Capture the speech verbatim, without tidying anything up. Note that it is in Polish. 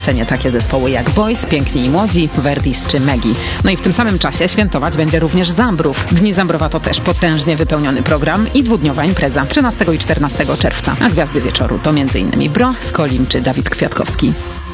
scenie takie zespoły jak Boys, Piękni i Młodzi, Verdis czy Megi. No i w tym samym czasie świętować będzie również Zambrów. Dni Zambrowa to też potężnie wypełniony program i dwudniowa impreza trzynastego i czternastego czerwca. A gwiazdy wieczoru to m.in. Bro, Skolim czy Dawid Kwiatkowski.